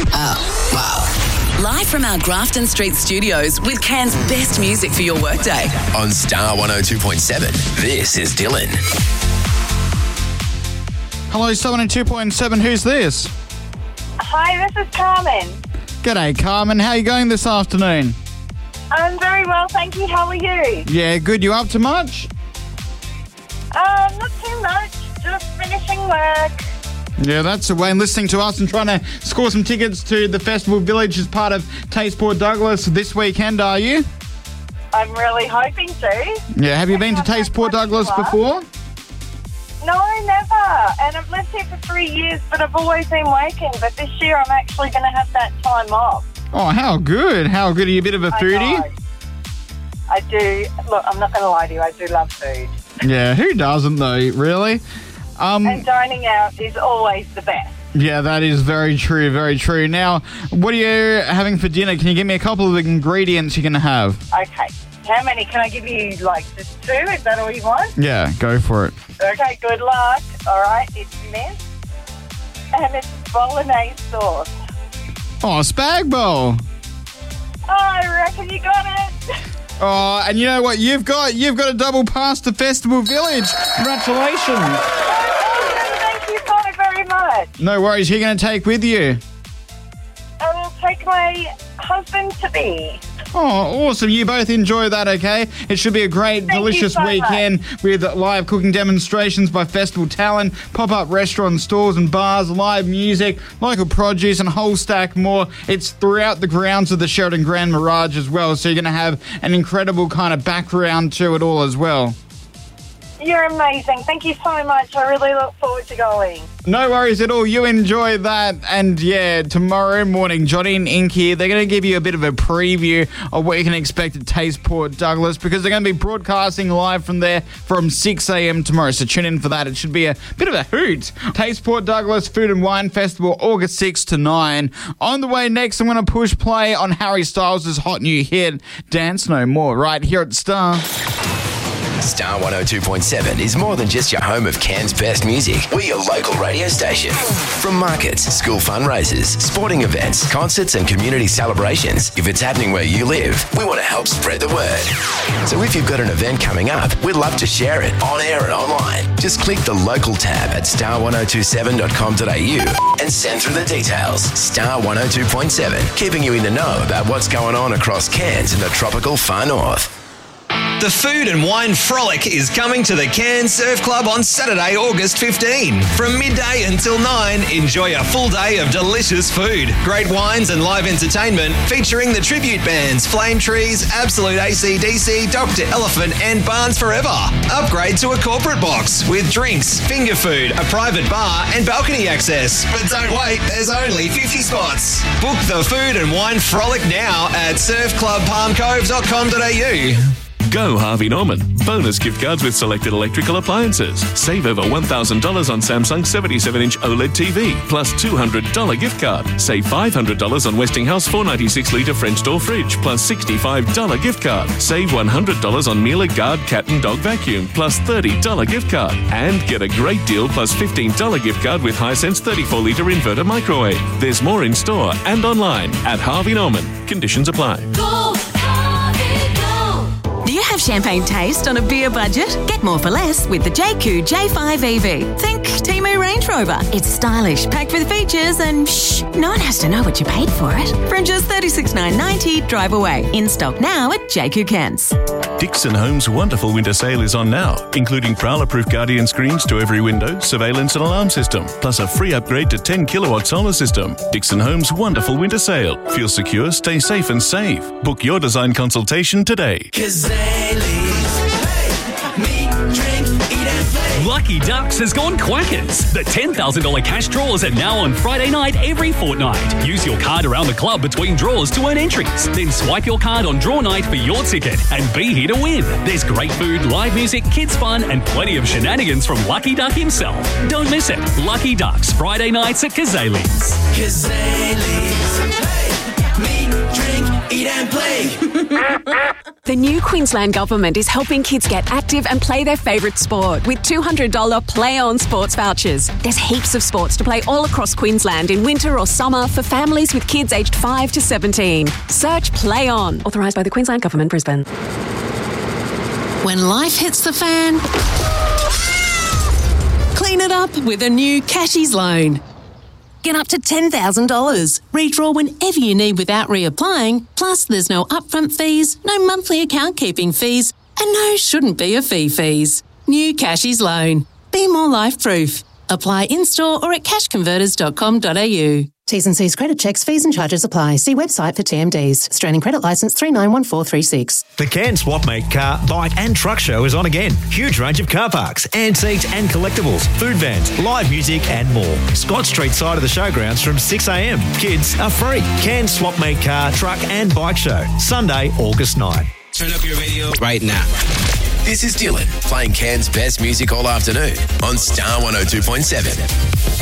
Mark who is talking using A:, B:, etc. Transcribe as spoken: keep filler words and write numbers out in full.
A: Oh, wow.
B: Live from our Grafton Street studios with Cairns' best music for your workday.
A: On Star one oh two point seven, this is Dylan.
C: Hello, Star one oh two point seven. Who's this?
D: Hi, this is Carmen.
C: G'day, Carmen. How are you going this afternoon?
D: I'm very well, thank you. How are you?
C: Yeah, good. You up to much?
D: Um, not too much. Just finishing work.
C: Yeah, that's the way. And listening to us and trying to score some tickets to the Festival Village as part of Taste Port Douglas this weekend, are you?
D: I'm really hoping to.
C: Yeah, have you been to Taste Port Douglas before?
D: No, never. And I've lived here for three years, but I've always been working. But this year I'm actually going to have that time off.
C: Oh, how good. How good. Are you a bit of a foodie?
D: I, I do. Look, I'm not going to lie to you. I do love food.
C: Yeah, who doesn't though, really? Um,
D: and dining out is always the best.
C: Yeah, that is very true, very true. Now, what are you having for dinner? Can you give me a couple of ingredients you're going to have?
D: Okay. How many? Can I give you, like, just two? Is that all you want?
C: Yeah, go for it.
D: Okay, good luck. All right, it's mint and it's bolognese sauce.
C: Oh, spag bowl.
D: Oh, I reckon you got it.
C: Oh, and you know what you've got? You've got a double pass to Festival Village. Congratulations.
D: Oh, thank you so very much.
C: No worries. Who are you going to take with you?
D: I will take my husband-to-be.
C: Oh, awesome. You both enjoy that, okay? It should be a great,
D: Thank
C: delicious
D: so
C: weekend
D: much.
C: with live cooking demonstrations by Festival Talent, pop-up restaurants, stores and bars, live music, local produce, and a whole stack more. It's throughout the grounds of the Sheridan Grand Mirage as well, so you're going to have an incredible kind of background to it all as well.
D: You're amazing. Thank you so much. I really look forward to going.
C: No worries at all. You enjoy that. And yeah, tomorrow morning, Johnny and Inky, they're going to give you a bit of a preview of what you can expect at Taste Port Douglas because they're going to be broadcasting live from there from six a.m. tomorrow. So tune in for that. It should be a bit of a hoot. Taste Port Douglas Food and Wine Festival, August sixth to ninth. On the way next, I'm going to push play on Harry Styles' hot new hit, Dance No More, right here at Star.
A: Star one oh two point seven is more than just your home of Cairns' best music. We're your local radio station. From markets, school fundraisers, sporting events, concerts and community celebrations, if it's happening where you live, we want to help spread the word. So if you've got an event coming up, we'd love to share it on air and online. Just click the local tab at star one oh two seven dot com dot a u and send through the details. Star one oh two point seven, keeping you in the know about what's going on across Cairns and the tropical far north.
E: The Food and Wine Frolic is coming to the Cairns Surf Club on Saturday, August fifteenth. From midday until nine, enjoy a full day of delicious food, great wines and live entertainment featuring the tribute bands Flame Trees, Absolute A C D C, Doctor Elephant and Barnes Forever. Upgrade to a corporate box with drinks, finger food, a private bar and balcony access. But don't wait, there's only fifty spots. Book the Food and Wine Frolic now at surf club palm cove dot com dot a u.
F: Go Harvey Norman. Bonus gift cards with selected electrical appliances. Save over one thousand dollars on Samsung seventy-seven inch OLED T V, plus two hundred dollars gift card. Save five hundred dollars on Westinghouse four ninety-six litre French door fridge, plus sixty-five dollars gift card. Save one hundred dollars on Miele Guard cat and dog vacuum, plus thirty dollars gift card. And get a great deal plus fifteen dollars gift card with Hisense thirty-four litre inverter microwave. There's more in store and online at Harvey Norman. Conditions apply.
G: Go, Harvey, go. Do you have champagne taste on a beer budget? Get more for less with the J Q J five E V. Think Timu Range Rover. It's stylish, packed with features, and shh, no one has to know what you paid for it. From just thirty-six thousand nine hundred ninety dollars, drive away. In stock now at J Q Cairns.
F: Dixon Homes' wonderful winter sale is on now, including prowler-proof Guardian screens to every window, surveillance and alarm system, plus a free upgrade to ten kilowatt solar system. Dixon Homes' wonderful winter sale. Feel secure, stay safe and save. Book your design consultation today.
H: Lucky Ducks has gone quackers. The ten thousand dollars cash draws are now on Friday night every fortnight. Use your card around the club between draws to earn entries. Then swipe your card on draw night for your ticket and be here to win. There's great food, live music, kids fun and plenty of shenanigans from Lucky Duck himself. Don't miss it. Lucky Ducks, Friday nights at Kazali's.
I: Kazali's. Hey, meet, drink, eat and play. The new Queensland Government is helping kids get active and play their favourite sport with two hundred dollars Play On sports vouchers. There's heaps of sports to play all across Queensland in winter or summer for families with kids aged five to seventeen. Search Play On. Authorised by the Queensland Government, Brisbane.
J: When life hits the fan, clean it up with a new Cashies loan. Get up to ten thousand dollars. Redraw whenever you need without reapplying. Plus, there's no upfront fees, no monthly account keeping fees, and no shouldn't be a fee fees. New Cashies loan. Be more life-proof. Apply in-store or at cash converters dot com dot a u.
K: T's and C's credit checks, fees and charges apply. See website for T M Ds. Australian Credit Licence three nine one four three six.
L: The Cairns Swapmate Car, Bike and Truck Show is on again. Huge range of car parks, antiques and collectibles, food vans, live music and more. Scott Street side of the showgrounds from six a m. Kids are free. Cairns Swapmate Car, Truck and Bike Show. Sunday, August ninth.
A: Turn up your radio right now. This is Dylan playing Cairns' best music all afternoon on Star one oh two point seven.